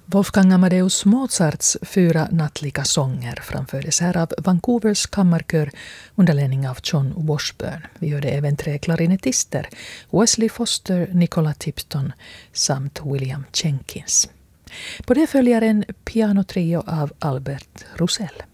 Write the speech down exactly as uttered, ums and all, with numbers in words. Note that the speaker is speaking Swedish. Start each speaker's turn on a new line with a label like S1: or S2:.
S1: Wolfgang Amadeus Mozarts fyra nattliga sånger framfördes här av Vancouvers kammarkör under ledning av John Washburn. Vi hörde även tre klarinettister, Wesley Foster, Nicola Tipton samt William Jenkins. På det följer en pianotrio av Albert Roussel.